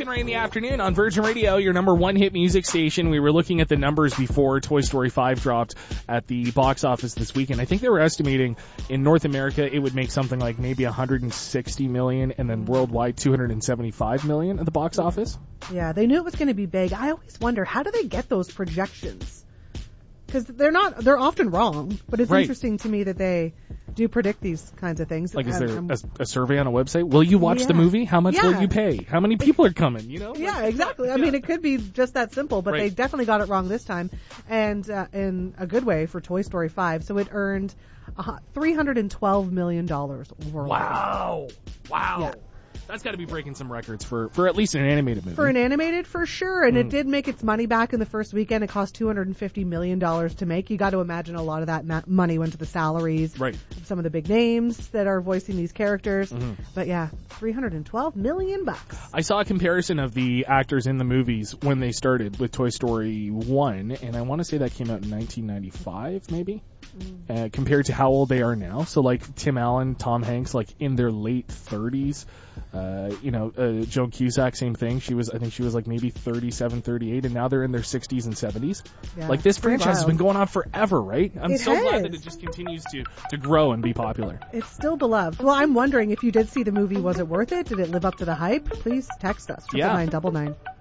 and Ray in the afternoon on Virgin Radio, your number one hit music station. We were looking at the numbers before Toy Story 5 dropped at the box office this weekend. I think they were estimating in North America it would make something like maybe 160 million and then worldwide 275 million at the box office. Yeah, they knew it was going to be big. I always wonder, how do they get those projections? Because they're often wrong, but it's interesting to me that they do predict these kinds of things. Like, is there a survey on a website? Will you watch the movie? How much will you pay? How many people are coming? You know? Yeah, exactly. I mean, it could be just that simple, but they definitely got it wrong this time, and in a good way for Toy Story 5. So it earned $312 million overall. Wow. Yeah. That's got to be breaking some records for at least an animated movie. For an animated, for sure. And it did make its money back in the first weekend. It cost $250 million to make. You got to imagine a lot of that money went to the salaries of some of the big names that are voicing these characters. But yeah, $312 million. I saw a comparison of the actors in the movies when they started with Toy Story 1, and I want to say that came out in 1995, maybe, compared to how old they are now. So like Tim Allen, Tom Hanks, like in their late 30s. Joan Cusack, same thing. I think she was like maybe 37, 38, and now they're in their 60s and 70s. Yeah, like this franchise has been going on forever, right? I'm so glad that it just continues to grow and be popular. It's still beloved. Well, I'm wondering if you did see the movie, was it worth it? Did it live up to the hype? Please text us. 999.